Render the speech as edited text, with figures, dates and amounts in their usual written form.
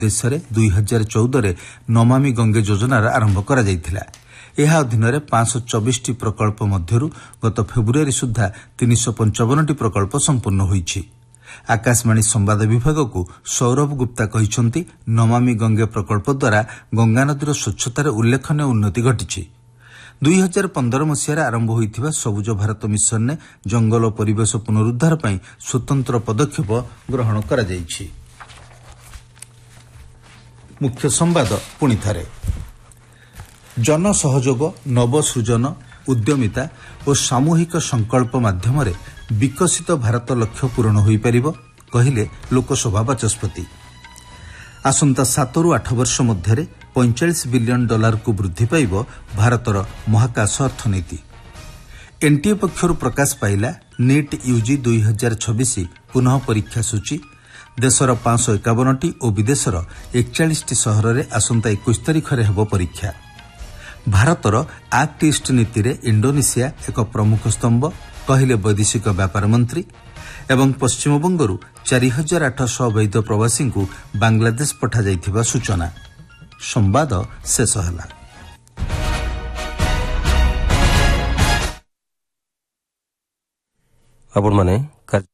ଦେଶରେ 2014 ନମାମି ଗଙ୍ଗେ ଯୋଜନାର ଆରମ୍ଭ କରାଯାଇଥିଲା। ଏହା ଅଧୀନରେ 524ଟି ପ୍ରକଳ୍ପ ମଧ୍ୟରୁ ଗତ ଫେବୃଆରୀ ସୁଦ୍ଧା 355ଟି ପ୍ରକଳ୍ପ ସମ୍ପୂର୍ଣ୍ଣ ହୋଇଛି। ଆକାଶବାଣୀ ସମ୍ବାଦ ବିଭାଗକୁ ସୌରଭ ଗୁପ୍ତା କହିଛନ୍ତି, ନମାମି ଗଙ୍ଗେ ପ୍ରକଳ୍ପ ଦ୍ୱାରା ଗଙ୍ଗାନଦୀର ସ୍ୱଚ୍ଛତାରେ ଉଲ୍ଲେଖନୀୟ ଉନ୍ନତି ଘଟିଛି। 2015 ମସିହାରେ ଆରମ୍ଭ ହୋଇଥିବା ସବୁଜ ଭାରତ ମିଶନରେ ଜଙ୍ଗଲ ଓ ପରିବେଶ ପୁନରୁଦ୍ଧାର ପାଇଁ ସ୍ୱତନ୍ତ୍ର ପଦକ୍ଷେପ ଗ୍ରହଣ କରାଯାଇଛି। ମୁଖ୍ୟ ସମ୍ବାଦ ପୁଣିଥରେ। ଜନସହଯୋଗ, ନବସୃଜନ, ଉଦ୍ୟମିତା ଓ ସାମୂହିକ ସଂକଳ୍ପ ମାଧ୍ୟମରେ ବିକଶିତ ଭାରତ ଲକ୍ଷ୍ୟ ପୂରଣ ହୋଇପାରିବ, କହିଲେ ଲୋକସଭା ବାଚସ୍ପତି। ଆସନ୍ତା 7ରୁ 8 ବର୍ଷ ମଧ୍ୟରେ $45 ବିଲିୟନ ବୃଦ୍ଧି ପାଇବ ଭାରତର ମହାକାଶ ଅର୍ଥନୀତି। ଏନ୍ଟିଏ ପକ୍ଷରୁ ପ୍ରକାଶ ପାଇଲା ନିଟ୍ ୟୁଜି 2026 ପୁନଃ ପରୀକ୍ଷା ସୂଚୀ। ଦେଶର 551ଟି ଓ ବିଦେଶର 41ଟି ସହରରେ ଆସନ୍ତା 21 ତାରିଖରେ ହେବ ପରୀକ୍ଷା। ଭାରତର ଆକ୍ଟ ଇଷ୍ଟ ନୀତିରେ ଇଣ୍ଡୋନେସିଆ ଏକ ପ୍ରମୁଖ ସ୍ତମ୍ଭ, କହିଲେ ବୈଦେଶିକ ବ୍ୟାପାର ମନ୍ତ୍ରୀ। ଏବଂ ପଶ୍ଚିମବଙ୍ଗରୁ 4800 ଅବୈଧ ପ୍ରବାସୀଙ୍କୁ ବାଂଲାଦେଶ ପଠାଯାଇଥିବା ସୂଚନା। ସମ୍ବାଦ ଶେଷ ହେଲା। ଆପଣମାନେ